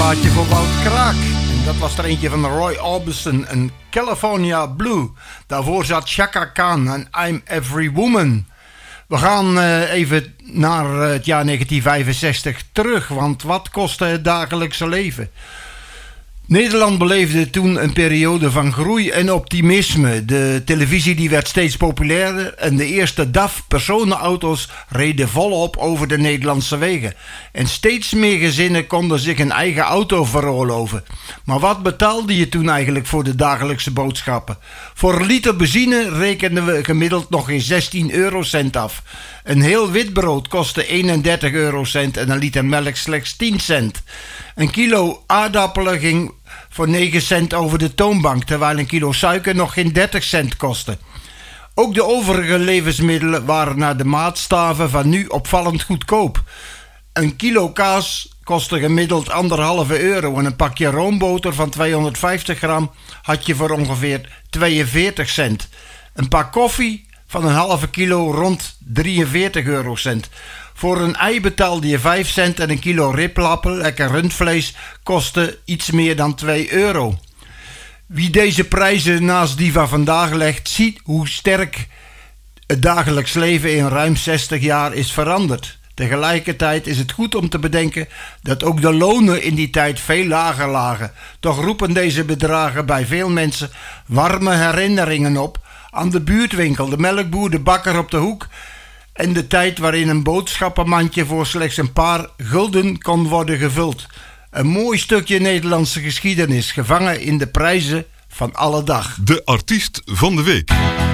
plaatje voor Wout Kraak. En dat was er eentje van Roy Orbison, een California Blue. Daarvoor zat Chaka Khan en I'm Every Woman. We gaan even naar het jaar 1965 terug, want wat kostte het dagelijkse leven? Nederland beleefde toen een periode van groei en optimisme. De televisie die werd steeds populairder en de eerste DAF personenauto's reden volop over de Nederlandse wegen. En steeds meer gezinnen konden zich een eigen auto veroorloven. Maar wat betaalde je toen eigenlijk voor de dagelijkse boodschappen? Voor een liter benzine rekenden we gemiddeld nog geen 16 eurocent af. Een heel wit brood kostte 31 eurocent en een liter melk slechts 10 cent. Een kilo aardappelen ging voor 9 cent over de toonbank, terwijl een kilo suiker nog geen 30 cent kostte. Ook de overige levensmiddelen waren naar de maatstaven van nu opvallend goedkoop. Een kilo kaas kostte gemiddeld 1,5 euro en een pakje roomboter van 250 gram had je voor ongeveer 42 cent. Een pak koffie van een halve kilo rond 43 eurocent. Voor een ei betaalde je 5 cent en een kilo riplappen, lekker rundvlees, kostte iets meer dan 2 euro. Wie deze prijzen naast die van vandaag legt, ziet hoe sterk het dagelijks leven in ruim 60 jaar is veranderd. Tegelijkertijd is het goed om te bedenken dat ook de lonen in die tijd veel lager lagen. Toch roepen deze bedragen bij veel mensen warme herinneringen op aan de buurtwinkel, de melkboer, de bakker op de hoek en de tijd waarin een boodschappenmandje voor slechts een paar gulden kon worden gevuld. Een mooi stukje Nederlandse geschiedenis, gevangen in de prijzen van alle dag. De artiest van de week.